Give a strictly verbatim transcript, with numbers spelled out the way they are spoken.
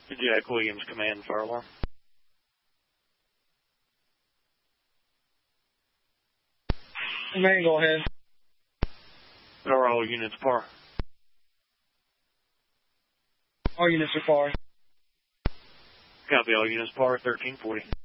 Jack Williams, command fire alarm. Command, go ahead. Are all units par? All units are par. Copy, all units par, thirteen forty.